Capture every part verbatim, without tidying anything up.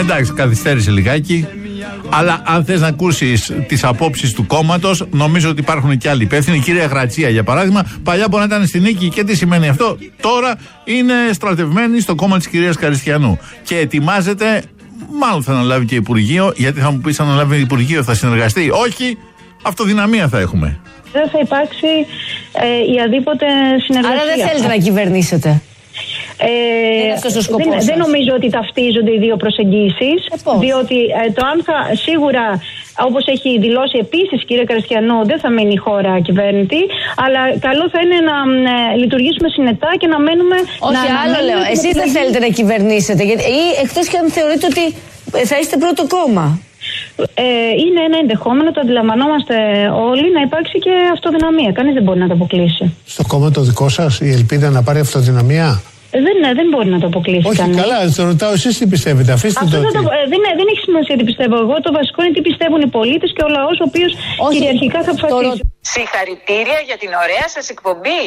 εντάξει, καθυστέρησε λιγάκι. Αλλά αν θες να ακούσεις τις απόψεις του κόμματος, νομίζω ότι υπάρχουν και άλλοι υπεύθυνοι. Η κυρία Γρατσία, για παράδειγμα, παλιά μπορεί να ήταν στη νίκη και τι σημαίνει αυτό. Τώρα είναι στρατευμένη στο κόμμα της κυρίας Καριστιανού και ετοιμάζεται, μάλλον θα αναλάβει και Υπουργείο. Γιατί θα μου πεις, αν αναλάβει Υπουργείο θα συνεργαστεί? Όχι, αυτοδυναμία θα έχουμε. Δεν θα υπάρξει ε, η αδίποτε συνεργασία. Άρα δεν θέλετε να κυβερνήσετε? Ε, δεν, δεν νομίζω ότι ταυτίζονται οι δύο προσεγγίσεις, ε, διότι ε, το αν θα, σίγουρα, όπως έχει δηλώσει επίσης η κυρία Καριστιανού, δεν θα μείνει η χώρα κυβέρνητη, αλλά καλό θα είναι να ε, λειτουργήσουμε συνετά και να μένουμε. Όχι, να, άλλο να λέω. Εσείς δεν θέλετε να κυβερνήσετε, γιατί, ή εκτός και αν θεωρείτε ότι θα είστε πρώτο κόμμα. Ε, είναι ένα ενδεχόμενο, το αντιλαμβανόμαστε όλοι, να υπάρξει και αυτοδυναμία. Κανείς δεν μπορεί να το αποκλείσει. Στο κόμμα το δικό σας η ελπίδα να πάρει αυτοδυναμία? Δεν, δεν μπορεί να το αποκλείσει. Όχι, κανείς. Καλά, το ρωτάω εσείς τι πιστεύετε. Αφήστε Αυτό το. δεν, το δεν, δεν έχει σημασία τι πιστεύω εγώ. Το βασικό είναι τι πιστεύουν οι πολίτες και ο λαός, ο οποίος κυριαρχικά θα αποφασίσει. Συγχαρητήρια για την ωραία σας εκπομπή.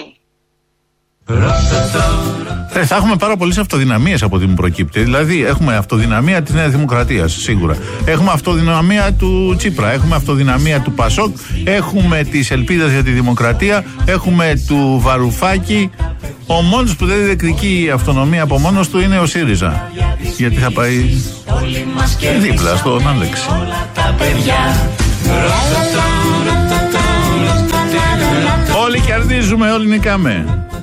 Ε, θα έχουμε πάρα πολλές αυτοδυναμίες από ό,τι μου προκύπτει. Δηλαδή, έχουμε αυτοδυναμία της Νέας Δημοκρατίας, σίγουρα. Έχουμε αυτοδυναμία του Τσίπρα. Έχουμε αυτοδυναμία του Πασόκ. Έχουμε της Ελπίδας για τη Δημοκρατία. Έχουμε του Βαρουφάκη. Ο μόνος που δεν διεκδικεί αυτονομία από μόνος του είναι ο ΣΥΡΙΖΑ. Γιατί θα πάει δίπλα στον Άλεξη. Όλοι κερδίζουμε, όλοι νικάμε.